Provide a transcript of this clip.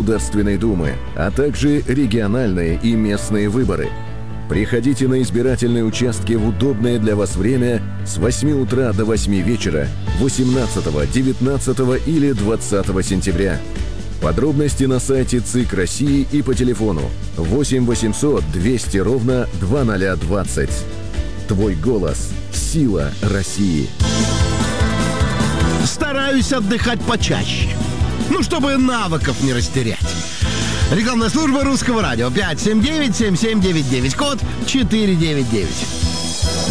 Государственной Думы, а также региональные и местные выборы. Приходите на избирательные участки в удобное для вас время с 8 утра до 8 вечера 18, 19 или 20 сентября. Подробности на сайте ЦИК России и по телефону 8 800 200 ровно 2020. Твой голос – сила России. Стараюсь отдыхать почаще. Чтобы навыков не растерять. Рекламная служба Русского радио 579-7799, код 499.